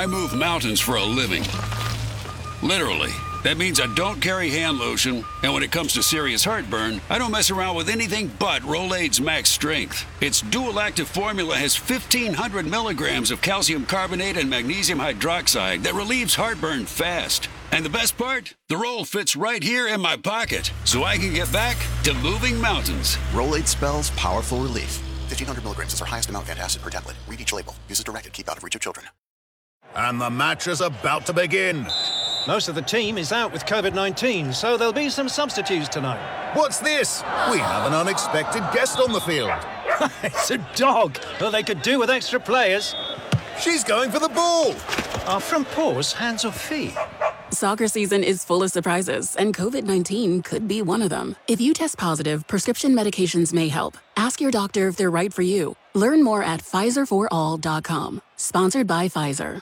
I move mountains for a living. Literally. That means I don't carry hand lotion, and when it comes to serious heartburn, I don't mess around with anything but Rolaids Max Strength. Its dual-active formula has 1,500 milligrams of calcium carbonate and magnesium hydroxide that relieves heartburn fast. And the best part? The roll fits right here in my pocket, so I can get back to moving mountains. Rolaids spells powerful relief. 1,500 milligrams is our highest amount of antacid per tablet. Read each label. Use as directed. Keep out of reach of children. And the match is about to begin. Most of the team is out with COVID-19, so there'll be some substitutes tonight. What's this? We have an unexpected guest on the field. It's a dog. Well, they could do with extra players. She's going for the ball. Are front paws hands or feet? Soccer season is full of surprises, and COVID-19 could be one of them. If you test positive, prescription medications may help. Ask your doctor if they're right for you. Learn more at PfizerForAll.com. Sponsored by Pfizer.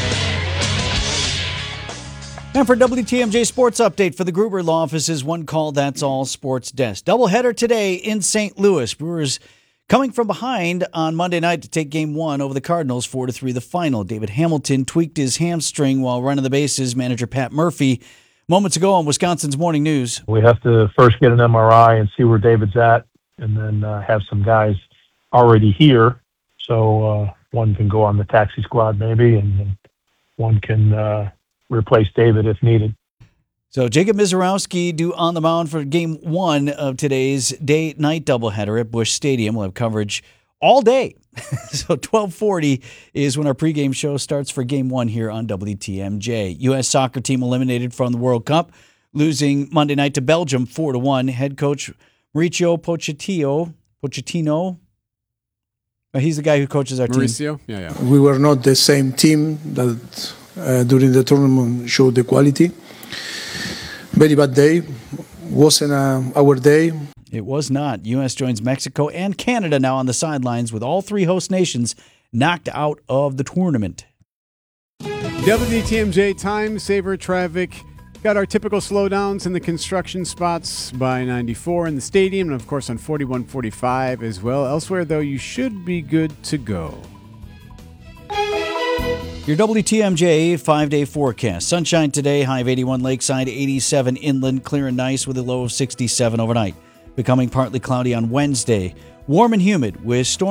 And for WTMJ Sports Update for the Gruber Law Office's One Call That's All Sports Desk. Doubleheader today in St. Louis. Brewers coming from behind on Monday night to take Game 1 over the Cardinals, 4-3 the final. David Hamilton tweaked his hamstring while running the bases. Manager Pat Murphy moments ago on Wisconsin's Morning News. We have to first get an MRI and see where David's at, and then have some guys already here. So one can go on the taxi squad maybe, and then one can replace David if needed. So Jacob Mizorowski due on the mound for Game 1 of today's day-night doubleheader at Busch Stadium. We'll have coverage all day. So 12:40 is when our pregame show starts for Game 1 here on WTMJ. U.S. soccer team eliminated from the World Cup, losing Monday night to Belgium 4-1. Head coach Mauricio Pochettino. He's the guy who coaches our Mauricio? team. Yeah. We were not the same team that during the tournament showed the quality. Very bad day. Wasn't our day. It was not. U.S. joins Mexico and Canada now on the sidelines with all three host nations knocked out of the tournament. WTMJ time saver traffic. Got our typical slowdowns in the construction spots by 94 in the stadium and, of course, on 4145 as well. Elsewhere, though, you should be good to go. Your WTMJ 5-day forecast. Sunshine today, high of 81 lakeside, 87 inland, clear and nice with a low of 67 overnight. Becoming partly cloudy on Wednesday. Warm and humid with storms.